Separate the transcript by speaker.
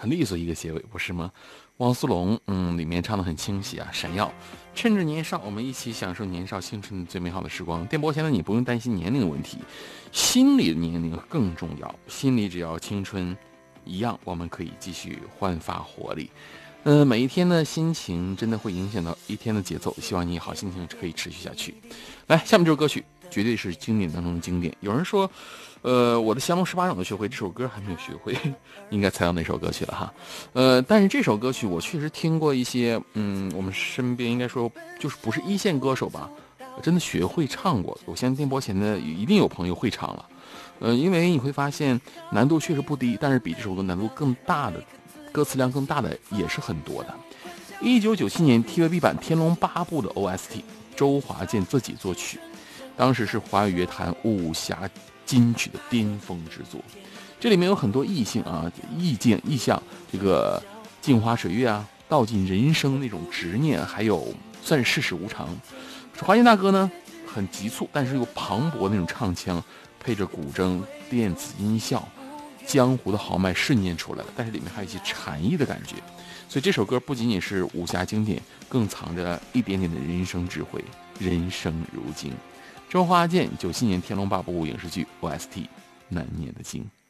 Speaker 1: 很利索一个结尾，不是吗？汪苏泷，里面唱的很清晰啊，闪耀。趁着年少，我们一起享受年少青春最美好的时光。电波前的你不用担心年龄的问题，心理的年龄更重要。心里只要青春一样，我们可以继续焕发活力。每一天的心情真的会影响到一天的节奏，希望你好心情可以持续下去。来，下面这首歌曲绝对是经典当中的经典。有人说，我的降龙18掌都学会，这首歌还没有学会，应该猜到哪首歌曲了哈。但是这首歌曲我确实听过一些，我们身边应该说就是不是一线歌手吧，真的学会唱过。我相信电波前的一定有朋友会唱了，因为你会发现难度确实不低，但是比这首歌难度更大的。歌词量更大的也是很多的。1997年 TVB 版《天龙八部》的 OST， 周华健自己作曲，当时是华语乐坛武侠金曲的巅峰之作。这里面有很多意象，这个镜花水月啊，道尽人生那种执念，还有算是世事无常。华健大哥呢，很急促，但是又磅礴那种唱腔，配着古筝、电子音效。江湖的豪迈瞬间出来了，但是里面还有一些禅意的感觉，所以这首歌不仅仅是武侠经典，更藏着一点点的人生智慧。人生如镜，周华健97年《天龙八部》影视剧 OST《难念的经》。